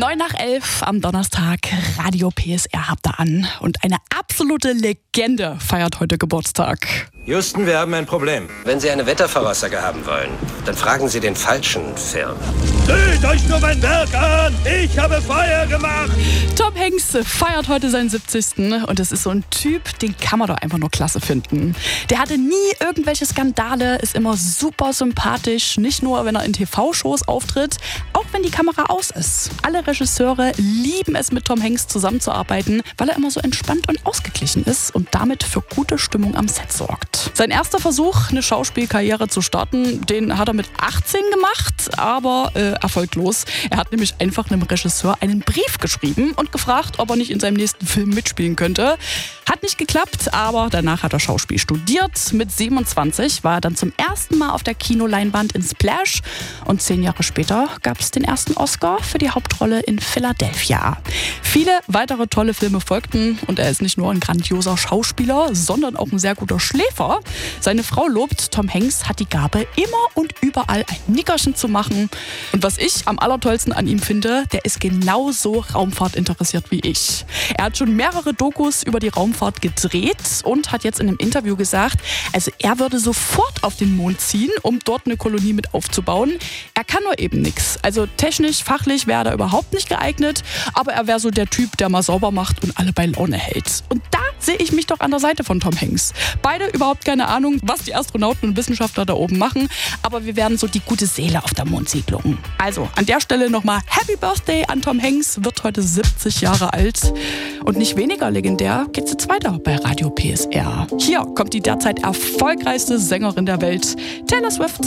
9:11 am Donnerstag, Radio PSR habt ihr an. Und eine absolute Legende feiert heute Geburtstag. Houston, wir haben ein Problem. Wenn Sie eine Wettervoraussage haben wollen, dann fragen Sie den falschen Firmen. Seht euch nur mein Werk an! Ich habe Feuer gemacht! Tom Hanks feiert heute seinen 70. Und es ist so ein Typ, den kann man doch einfach nur klasse finden. Der hatte nie irgendwelche Skandale, ist immer super sympathisch. Nicht nur, wenn er in TV-Shows auftritt, auch wenn die Kamera aus ist. Alle Regisseure lieben es, mit Tom Hanks zusammenzuarbeiten, weil er immer so entspannt und ausgeglichen ist und damit für gute Stimmung am Set sorgt. Sein erster Versuch, eine Schauspielkarriere zu starten, den hat er mit 18 gemacht, aber erfolglos. Er hat nämlich einfach einem Regisseur einen Brief geschrieben und gefragt, ob er nicht in seinem nächsten Film mitspielen könnte. Hat nicht geklappt, aber danach hat er Schauspiel studiert. Mit 27 war er dann zum ersten Mal auf der Kinoleinwand in Splash und 10 Jahre später gab es den ersten Oscar für die Hauptrolle in Philadelphia. Viele weitere tolle Filme folgten und er ist nicht nur ein grandioser Schauspieler, sondern auch ein sehr guter Schläfer. Seine Frau lobt, Tom Hanks hat die Gabe, immer und überall ein Nickerchen zu machen. Und was ich am allertollsten an ihm finde, der ist genauso Raumfahrt interessiert wie ich. Er hat schon mehrere Dokus über die Raumfahrt gedreht und hat jetzt in einem Interview gesagt, also er würde sofort auf den Mond ziehen, um dort eine Kolonie mit aufzubauen. Er kann nur eben nichts. Also technisch, fachlich wäre er da überhaupt nicht geeignet, aber er wäre so der Typ, der mal sauber macht und alle bei Laune hält. Und da sehe ich mich doch an der Seite von Tom Hanks. Beide überhaupt keine Ahnung, was die Astronauten und Wissenschaftler da oben machen, aber wir werden so die gute Seele auf der Mondsiedlung. Also an der Stelle nochmal Happy Birthday an Tom Hanks, wird heute 70 Jahre alt. Und nicht weniger legendär geht's jetzt weiter bei Radio PSR. Hier kommt die derzeit erfolgreichste Sängerin der Welt, Taylor Swift.